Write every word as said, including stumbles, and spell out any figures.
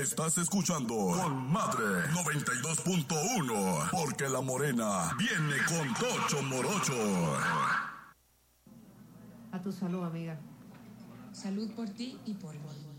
Estás escuchando Con Madre noventa y dos punto uno, porque la morena viene con Tocho Morocho. A tu salud, amiga. Salud por ti y por mí.